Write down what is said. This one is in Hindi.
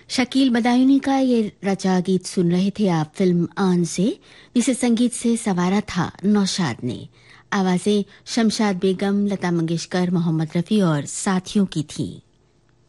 शकील बदायूनी का ये रचा गीत सुन रहे थे आप फिल्म आन से, जिसे संगीत से सवारा था नौशाद ने। आवाजें शमशाद बेगम, लता मंगेशकर, मोहम्मद रफी और साथियों की थीं।